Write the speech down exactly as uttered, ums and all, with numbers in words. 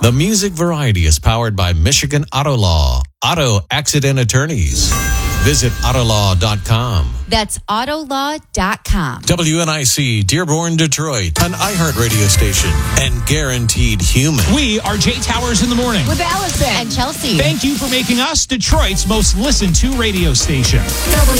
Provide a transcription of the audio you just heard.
The Music Variety is powered by Michigan Auto Law, Auto Accident Attorneys. Visit autolaw dot com. That's autolaw dot com. W N I C, Dearborn, Detroit, an iHeart radio station, and Guaranteed Human. We are Jay Towers in the morning. With Allison and Chelsea. Thank you for making us Detroit's most listened to radio station. W